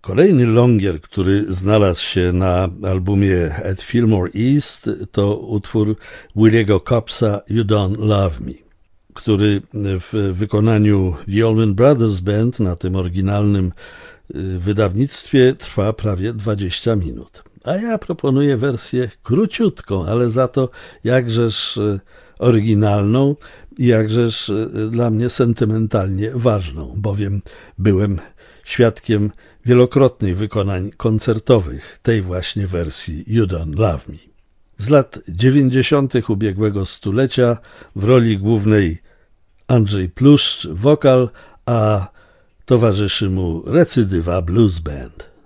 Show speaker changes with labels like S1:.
S1: Kolejny longier, który znalazł się na albumie At Fillmore East, to utwór Williego Cobbsa You Don't Love Me, który w wykonaniu The Allman Brothers Band na tym oryginalnym wydawnictwie trwa prawie 20 minut. A ja proponuję wersję króciutką, ale za to jakżeż oryginalną i jakżeż dla mnie sentymentalnie ważną, bowiem byłem świadkiem wielokrotnych wykonań koncertowych tej właśnie wersji You Don't Love Me. Z lat 90. ubiegłego stulecia w roli głównej Andrzej Pluszcz, wokal, a towarzyszy mu Recydywa Blues Band.